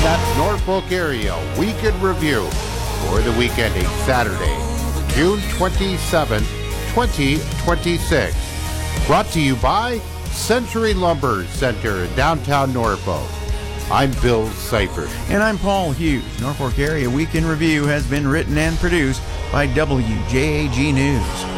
That's Norfolk Area Week in Review for the week ending Saturday, June 27, 2026. Brought to you by Century Lumber Center in downtown Norfolk. I'm Bill Seifert. And I'm Paul Hughes. Norfolk Area Week in Review has been written and produced by WJAG News.